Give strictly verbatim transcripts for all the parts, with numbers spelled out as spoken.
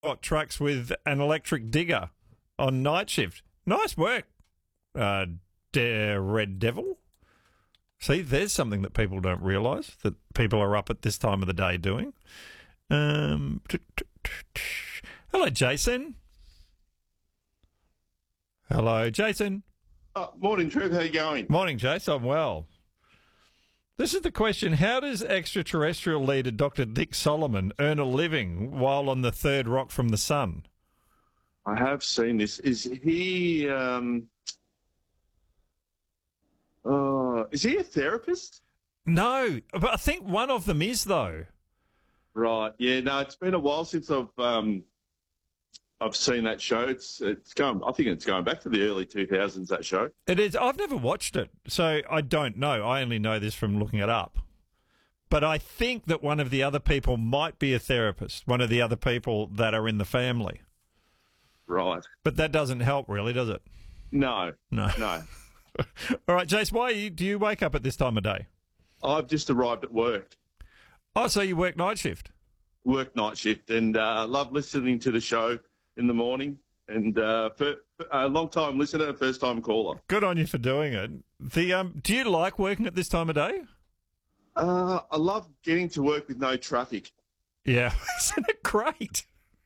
got trucks with an electric digger on night shift. Nice work, uh, Dare Red Devil. See, there's something that people don't realise that people are up at this time of the day doing. Um, hello, Jason. Hello, Jason. Oh, morning, Trev. How you going? Morning, Jason. I'm well. This is the question. How does extraterrestrial leader Doctor Dick Solomon earn a living while on the third rock from the sun? I have seen this. Is he, um, uh, is he a therapist? No, but I think one of them is, though. Right. Yeah, no, it's been a while since I've, um, I've seen that show. It's it's going. I think it's going back to the early two thousands. That show. It is. I've never watched it, so I don't know. I only know this from looking it up. But I think that one of the other people might be a therapist. One of the other people that are in the family. Right. But that doesn't help, really, does it? No. No. No. All right, Jace. Why you, do you wake up at this time of day? I've just arrived at work. Oh, so you work night shift? Work night shift, and uh, love listening to the show in the morning, and uh, for, for a long time listener, first time caller. Good on you for doing it. The um, do you like working at this time of day? Uh, I love getting to work with no traffic. Yeah, isn't it great?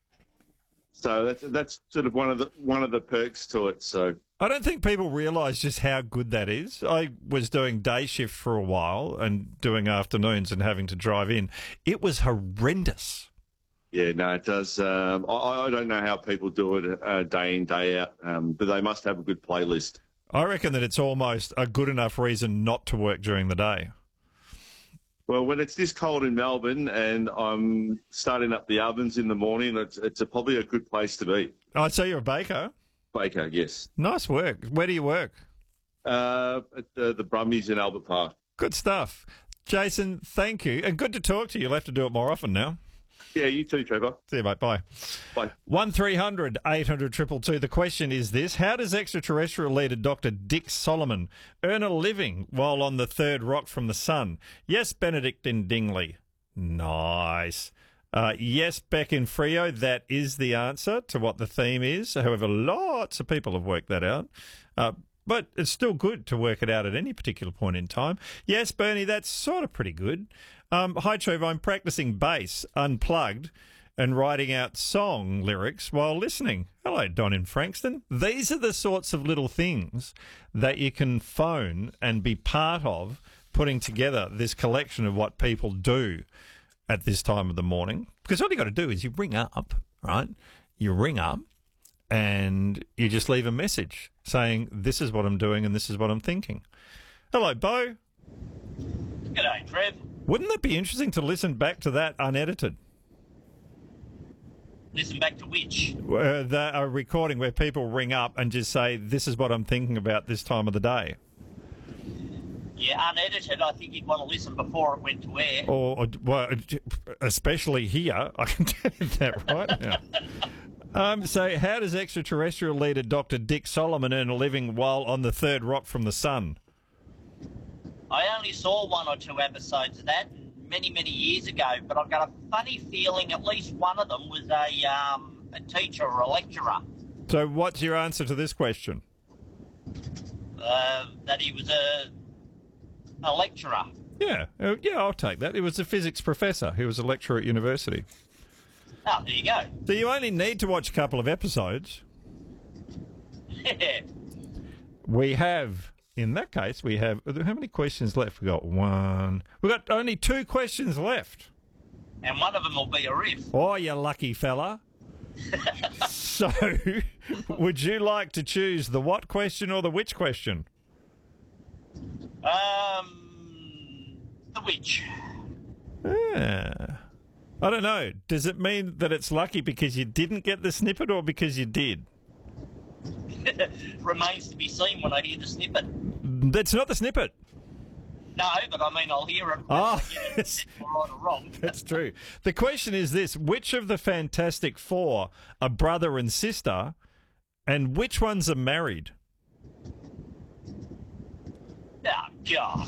So that's that's sort of one of the one of the perks to it. So I don't think people realise just how good that is. I was doing day shift for a while and doing afternoons and having to drive in. It was horrendous. Yeah, no, it does. Um, I, I don't know how people do it uh, day in, day out, um, but they must have a good playlist. I reckon that it's almost a good enough reason not to work during the day. Well, when it's this cold in Melbourne and I'm starting up the ovens in the morning, it's, it's a, probably a good place to be. I'd say you're a baker. Baker, yes. Nice work. Where do you work? Uh, at the, the Brumbies in Albert Park. Good stuff. Jason, thank you. And good to talk to you. You'll have to do it more often now. Yeah, you too, Trevor. See you, mate. Bye. Bye. one three hundred eight hundred two two two. The question is this. How does extraterrestrial leader Doctor Dick Solomon earn a living while on the third rock from the sun? Yes, Benedict in Dingley. Nice. Uh, yes, Beck in Frio. That is the answer to what the theme is. However, lots of people have worked that out. Uh, but it's still good to work it out at any particular point in time. Yes, Bernie, that's sort of pretty good. Um, hi, Trevor. I'm practicing bass unplugged and writing out song lyrics while listening. Hello, Don in Frankston. These are the sorts of little things that you can phone and be part of putting together this collection of what people do at this time of the morning. Because all you got to do is you ring up, right? You ring up and you just leave a message saying, this is what I'm doing and this is what I'm thinking. Hello, Bo. G'day, Trev. Wouldn't that be interesting to listen back to that unedited? Listen back to which? Uh, the, a recording where people ring up and just say, this is what I'm thinking about this time of the day. Yeah, unedited, I think you'd want to listen before it went to air. Or, or well, especially here, I can tell you that right now. Um, so how does extraterrestrial leader Doctor Dick Solomon earn a living while on the third rock from the sun? I only saw one or two episodes of that many, many years ago, but I've got a funny feeling at least one of them was a, um, a teacher or a lecturer. So what's your answer to this question? Uh, that he was a, a lecturer. Yeah, uh, yeah, I'll take that. He was a physics professor. He was a lecturer at university. Oh, there you go. So you only need to watch a couple of episodes. We have... In that case, we have... How many questions left? We've got one... We've got only two questions left. And one of them will be a riff. Oh, you lucky fella. So, would you like to choose the what question or the which question? Um, the which? Yeah. I don't know. Does it mean that it's lucky because you didn't get the snippet or because you did? Remains to be seen when I hear the snippet. That's not the snippet. No, but I mean, I'll hear it. Oh, If it's right or wrong. That's true. The question is this. Which of the Fantastic Four are brother and sister, and which ones are married? Oh, God.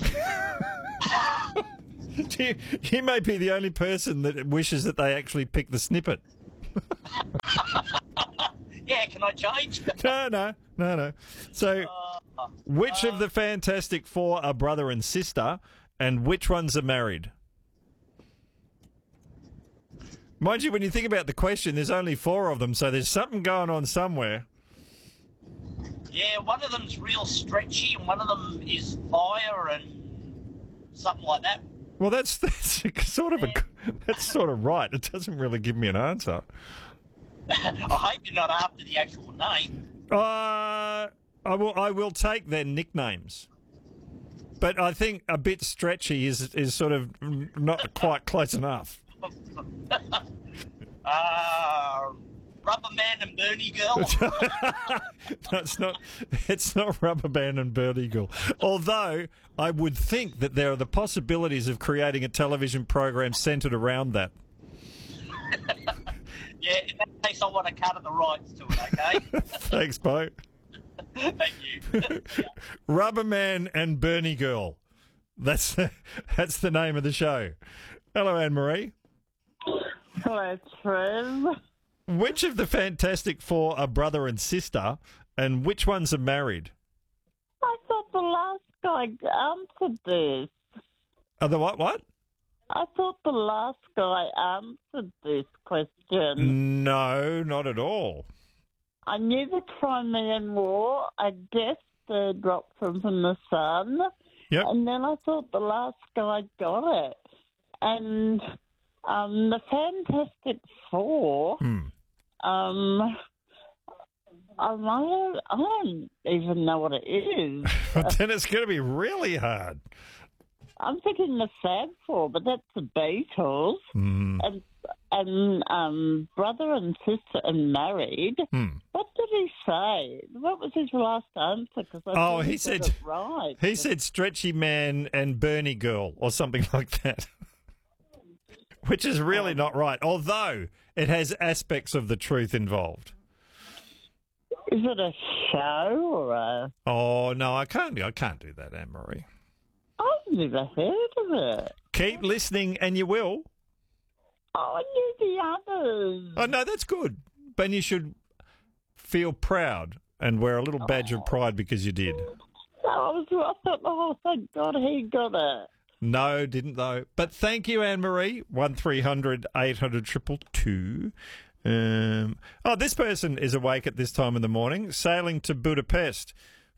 you, you may be the only person that wishes that they actually picked the snippet. Yeah, can I change? No, no, no, no. So, Uh, which of the Fantastic Four are brother and sister, and which ones are married? Mind you, when you think about the question, there's only four of them, so there's something going on somewhere. yeah, one of them's real stretchy, and one of them is fire and something like that. Well, that's, that's sort of a that's sort of right. It doesn't really give me an answer. I hope you're not after the actual name. Uh, I will. I will take their nicknames, but I think a bit stretchy is is sort of not quite close enough. uh, Rubber Man and Bernie Girl. No, it's not. It's not Rubber Band and Birdie Girl. Although I would think that there are the possibilities of creating a television program centred around that. Yeah, in that case, I want a cut of the rights to it, okay? Thanks, Bo. Thank you. Rubber Man and Bernie Girl. That's that's the name of the show. Hello, Anne Marie. Hello, Trev. Which of the Fantastic Four are brother and sister, and which ones are married? I thought the last guy answered this. Are the what? What? I thought the last guy answered this question. No, not at all. I knew the Crimean War. I guessed the drop from, from the sun. Yep. And then I thought the last guy got it. And um, the Fantastic Four, Hmm. um, I don't, I don't even know what it is. Then it's going to be really hard. I'm thinking the Fab Four, but that's the Beatles. Hmm. And and um, brother and sister and married. Hmm. What did he say? What was his last answer? Cause I Oh, thought he got said- it right. He said Stretchy Man and Bernie Girl or something like that, which is really not right, although it has aspects of the truth involved. Is it a show or a? Oh, no, I can't, I can't do that, Anne-Marie. I've never heard of it. Keep listening and you will. Oh, I knew the others. Oh, no, that's good. But you should feel proud and wear a little badge of pride because you did. No, I was. I thought, oh, thank God he got it. No, didn't though. But thank you, Anne-Marie. one three hundred eight hundred two two two. Um, oh, this person is awake at this time in the morning, sailing to Budapest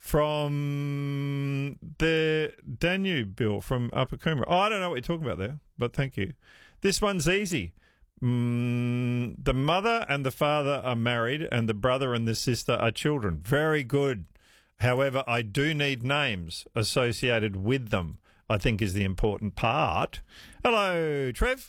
from the Danube, Bill, from Upper Coomera. Oh, I don't know what you're talking about there, but thank you. This one's easy. Mm, the mother and the father are married, and the brother and the sister are children. Very good. However, I do need names associated with them, I think is the important part. Hello, Trev.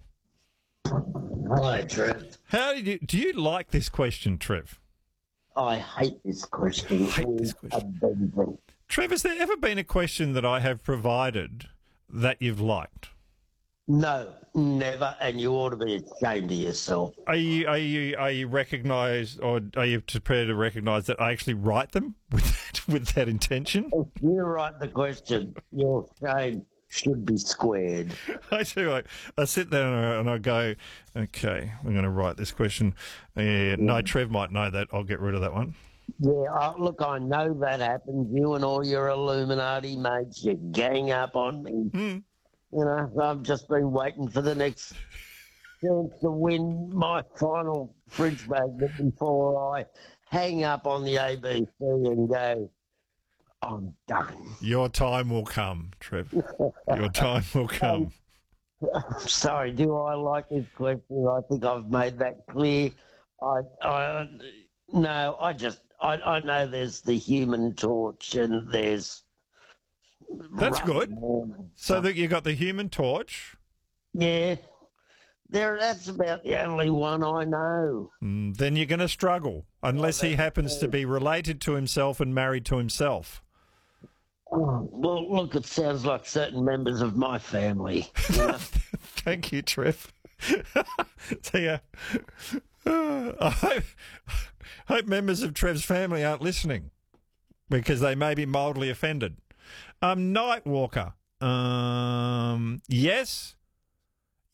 Hello, Trev. How did you, do you like this question, Trev? I hate this question. Hate this with question. a vengeance. Trev, has there ever been a question that I have provided that you've liked? No, never, and you ought to be ashamed of yourself. Are you are you are you recognised, or are you prepared to recognise that I actually write them with that, with that intention? If you write the question, your shame should be squared. I do. I, I sit there and I, and I go, okay, I'm going to write this question. Uh, no, Trev might know that. I'll get rid of that one. Yeah, uh, look, I know that happens. You and all your Illuminati mates, you gang up on me. Hmm. You know, I've just been waiting for the next chance to win my final fridge magnet before I hang up on the A B C and go, I'm done. Your time will come, Trev. Your time will come. Sorry, do I like this question? I think I've made that clear. I, I, no, I just, I, I know there's the Human Torch and there's. That's good. Rubberman. So that you got the Human Torch. Yeah, there. That's about the only one I know. Mm, then you're going to struggle unless he happens to be related to himself and married to himself. Oh, well, look, it sounds like certain members of my family. You know? Thank you, Trev. So, yeah, uh, I hope, hope members of Trev's family aren't listening because they may be mildly offended. Um, Nightwalker. Um, yes.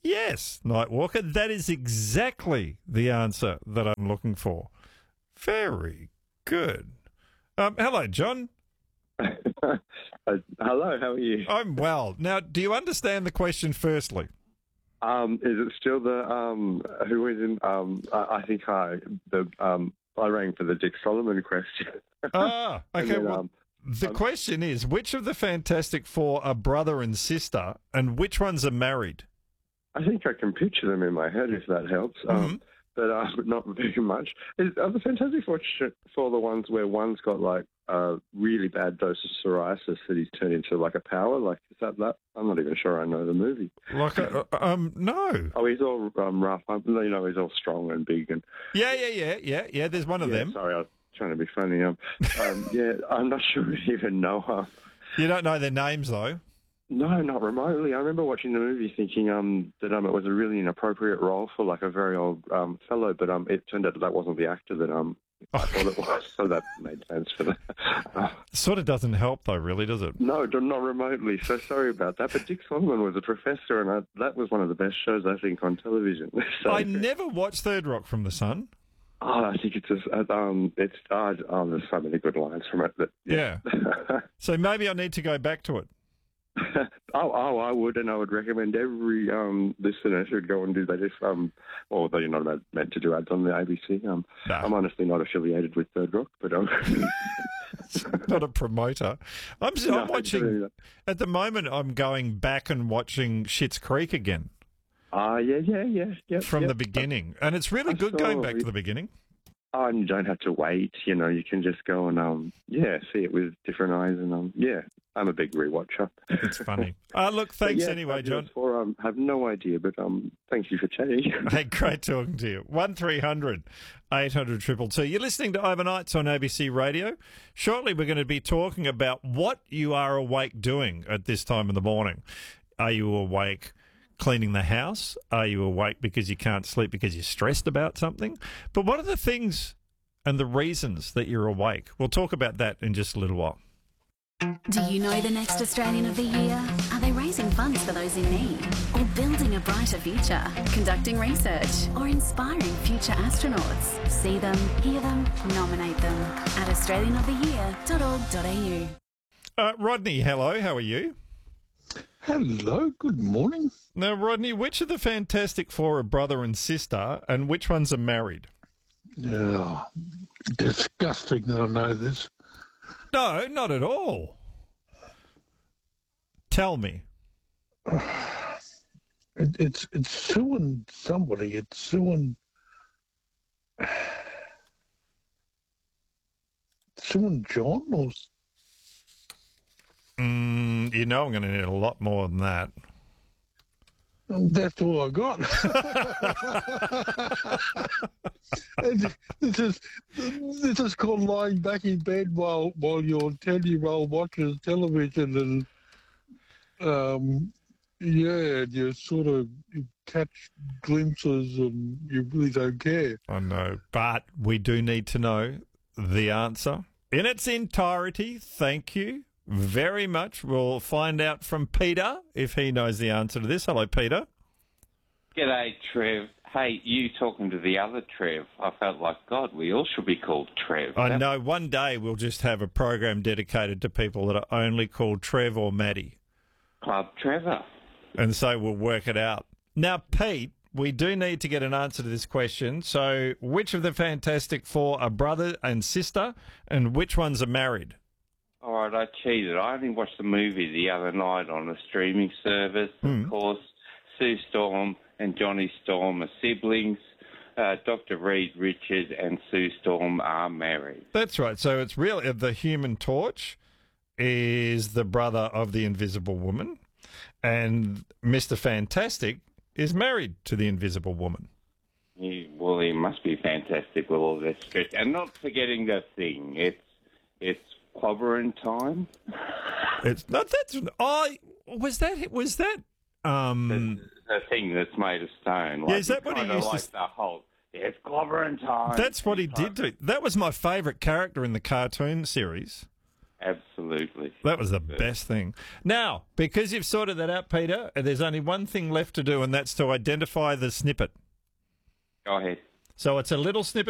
Yes, Nightwalker. That is exactly the answer that I'm looking for. Very good. Um, hello, John. uh, hello, how are you? I'm well. Now, do you understand the question firstly? Um, is it still the um, who is in? Um, I, I think I the um, I rang for the Dick Solomon question. Ah, okay. then, well, um, the um, question is, which of the Fantastic Four are brother and sister, and which ones are married? I think I can picture them in my head if that helps. Mhm. Um, but uh, not very much. Is, are the Fantastic Four for the ones where one's got like a really bad dose of psoriasis that he's turned into like a power? Like is that that? I'm not even sure I know the movie. Like, a, uh, um, no. Oh, he's all um, rough. Um, you know, he's all strong and big and. Yeah, yeah, yeah, yeah, yeah. There's one of yeah, them. Sorry, I was trying to be funny. Um, um, yeah, I'm not sure I even know her. You don't know their names though. No, not remotely. I remember watching the movie thinking um, that um, it was a really inappropriate role for like a very old um, fellow, but um, it turned out that that wasn't the actor that um, I thought it was, so that made sense for that. Uh, Sort of doesn't help though, really, does it? no, not remotely. So sorry about that. But Dick Solomon was a professor, and I, that was one of the best shows I think on television. So, I never watched Third Rock from the Sun. oh, I think it's just, uh, um, it's uh, oh, there's so many good lines from it. That, Yeah. So maybe I need to go back to it. oh, oh, I would, and I would recommend every um, listener should go and do that if, um, or though you're not meant- meant to do ads on the A B C. Um, No. I'm honestly not affiliated with Third Rock, but um, Not a promoter. I'm, s- No, I'm watching, no. at the moment, I'm going back and watching Schitt's Creek again Ah, yeah, yeah, yeah, yeah. from yeah. the beginning. And it's really I good going saw back to it. the beginning. Oh, and you don't have to wait. You know, you can just go and um, yeah, see it with different eyes, and um, yeah, I'm a big rewatcher. It's funny. Uh, look, But thanks yeah, anyway, fabulous John. For um, have no idea, but um, thank you for chatting. Hey, great talking to you. one three hundred eight hundred two two two. You're listening to Overnights on A B C Radio. Shortly, we're going to be talking about what you are awake doing at this time in the morning. Are you awake cleaning the house? Are you awake because you can't sleep because you're stressed about something? But what are the things and the reasons that you're awake? We'll talk about that in just a little while. Do you know the next Australian of the Year? Are they raising funds for those in need? Or building a brighter future? Conducting research? Or inspiring future astronauts? See them, hear them, nominate them at australian of the year dot org dot a u. Uh, Rodney, hello. How are you? Hello, good morning. Now, Rodney, which of the Fantastic Four are brother and sister, and which ones are married? Oh, disgusting that I know this. No, not at all. Tell me. It, it's it's Sue and somebody. It's Sue and Sue and John, or Mm, you know I'm going to need a lot more than that. that's all I got. this is this is called lying back in bed while while your ten-year-old watches television, and um, yeah, you sort of you catch glimpses and you really don't care. I know, but we do need to know the answer in its entirety. Thank you very much. We'll find out from Peter if he knows the answer to this. Hello, Peter. G'day, Trev. Hey, you talking to the other Trev. I felt like, God, we all should be called Trev. I That- know one day we'll just have a program dedicated to people that are only called Trev or Maddie. Club Trevor. And so we'll work it out. Now, Pete, we do need to get an answer to this question. So which of the Fantastic Four are brother and sister, and which ones are married? All right, I cheated. I only watched the movie the other night on a streaming service. Hmm. Of course, Sue Storm and Johnny Storm are siblings. Uh, Doctor Reed Richards and Sue Storm are married. That's right. So it's really the Human Torch is the brother of the Invisible Woman, and Mister Fantastic is married to the Invisible Woman. He, well, he must be fantastic with all this stretch. And not forgetting the thing. It's it's clobbering time. It's not that's I was that was that um The thing that's made of stone. Like, Yeah, is that it's what he kinda used to like s- the whole, yeah, it's clobbering time. that's what he did do. That was my favourite character in the cartoon series. Absolutely. absolutely. That was the best thing. Now, because you've sorted that out, Peter, there's only one thing left to do, and that's to identify the snippet. Go ahead. So it's a little snippet